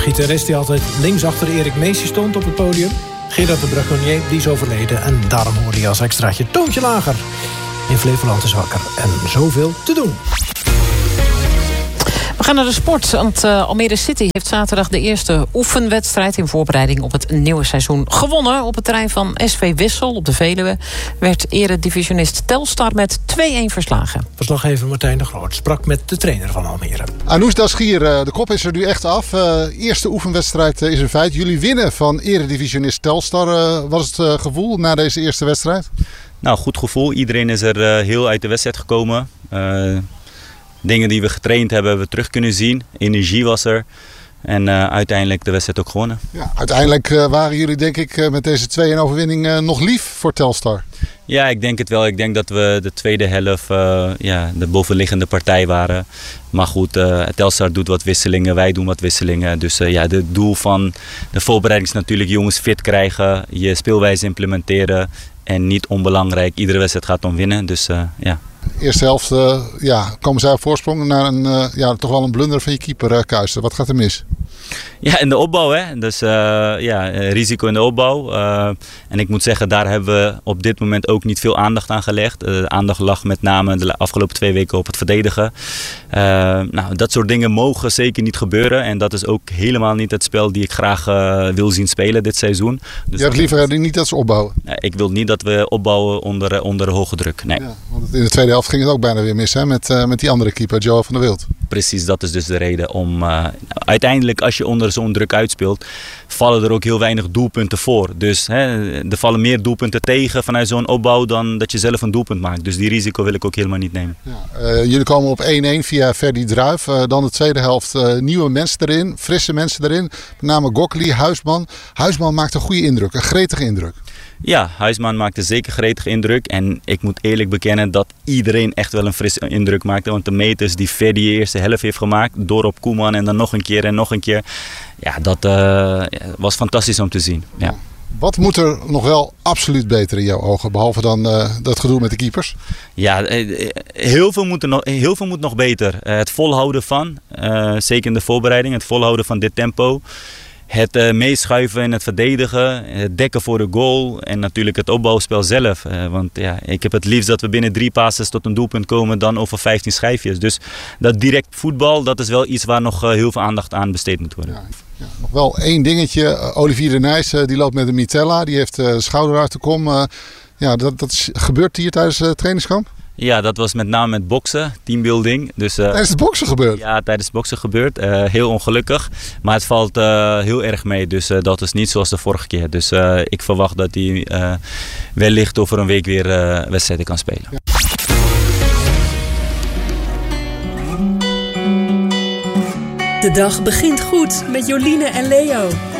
gitarist die altijd links achter Erik Meesje stond op het podium. Gerard de Braconnier, die is overleden. En daarom hoorde je als extraatje Toontje Lager. In Flevoland is wakker. En zoveel te doen. We gaan naar de sport, want Almere City heeft zaterdag de eerste oefenwedstrijd in voorbereiding op het nieuwe seizoen gewonnen. Op het terrein van SV Wissel op de Veluwe werd eredivisionist Telstar met 2-1 verslagen. Verslaggever Martijn de Groot sprak met de trainer van Almere. Anoush Dasgir, de kop is er nu echt af. Eerste oefenwedstrijd is een feit. Jullie winnen van eredivisionist Telstar. Wat is het gevoel na deze eerste wedstrijd? Nou, goed gevoel. Iedereen is er heel uit de wedstrijd gekomen. Dingen die we getraind hebben we terug kunnen zien. Energie was er. En uiteindelijk de wedstrijd ook gewonnen. Ja, uiteindelijk waren jullie denk ik met deze 2-1 overwinning nog lief voor Telstar. Ja, ik denk het wel. Ik denk dat we de tweede helft de bovenliggende partij waren. Maar goed, Telstar doet wat wisselingen, wij doen wat wisselingen. Dus het doel van de voorbereiding is natuurlijk jongens fit krijgen. Je speelwijze implementeren. En niet onbelangrijk, iedere wedstrijd gaat om winnen. Dus ja. Eerste helft komen zij op voorsprong naar een toch wel een blunder van je keeper Kuijster. Wat gaat er mis? Ja, in de opbouw. Hè? Dus risico in de opbouw. En ik moet zeggen, daar hebben we op dit moment ook niet veel aandacht aan gelegd. De aandacht lag met name de afgelopen 2 weken op het verdedigen. Dat soort dingen mogen zeker niet gebeuren. En dat is ook helemaal niet het spel die ik graag wil zien spelen dit seizoen. Dus je hebt liever niet dat ze opbouwen? Ik wil niet dat we opbouwen onder hoge druk. Nee. Ja, want in de tweede helft ging het ook bijna weer mis hè? Met die andere keeper, Joel van der Wild. Precies, dat is dus de reden om uiteindelijk als je onder zo'n druk uitspeelt, vallen er ook heel weinig doelpunten voor. Dus er vallen meer doelpunten tegen vanuit zo'n opbouw dan dat je zelf een doelpunt maakt. Dus die risico wil ik ook helemaal niet nemen. Ja, jullie komen op 1-1 via Ferdy Druijf. Dan de tweede helft nieuwe mensen erin, frisse mensen erin. Met name Gokli, Huisman. Huisman maakt een goede indruk, een gretige indruk. Ja, Huisman maakte zeker gretige indruk. En ik moet eerlijk bekennen dat iedereen echt wel een frisse indruk maakte. Want de meters die Ferdy de eerste helft heeft gemaakt, door op Koeman en dan nog een keer en nog een keer. Ja, dat was fantastisch om te zien. Ja. Wat moet er nog wel absoluut beter in jouw ogen, behalve dan dat gedoe met de keepers? Ja, heel veel moet nog beter. Het volhouden van, zeker in de voorbereiding, het volhouden van dit tempo. Het meeschuiven in het verdedigen, het dekken voor de goal en natuurlijk het opbouwspel zelf. Want ik heb het liefst dat we binnen 3 passes tot een doelpunt komen dan over 15 schijfjes. Dus dat direct voetbal, dat is wel iets waar nog heel veel aandacht aan besteed moet worden. Ja, nog wel 1 dingetje. Olivier de Nijs die loopt met een mitella, die heeft schouder uit de kom. Gebeurt hier tijdens het trainingskamp? Ja, dat was met name met boksen, teambuilding. Dus, tijdens het boksen gebeurd? Ja, tijdens het boksen gebeurd. Heel ongelukkig. Maar het valt heel erg mee. Dus dat is niet zoals de vorige keer. Dus ik verwacht dat hij wellicht over een week weer wedstrijden kan spelen. Ja. De dag begint goed met Joline en Leo.